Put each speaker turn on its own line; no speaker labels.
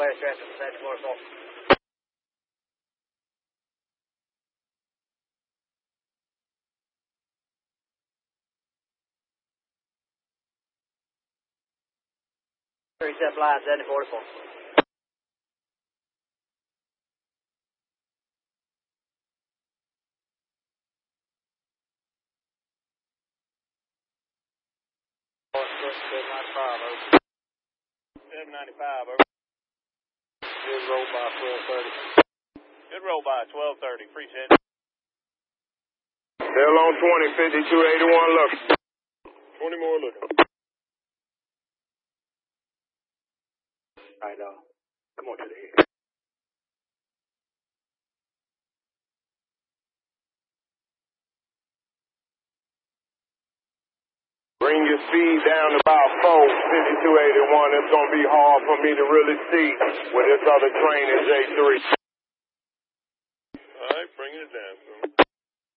West Trenton, 74-4. Reset line, 74-4.
Seven 95, over.
Good roll by 1230.
Good roll by 1230. Appreciate it.
Still on 20, 5281 looking. 20 more looking.
All right, come on to the head.
Bring your speed down to about 4, 5281. It's going to be hard for me to really see with this other train in J3.
All right, bring it down.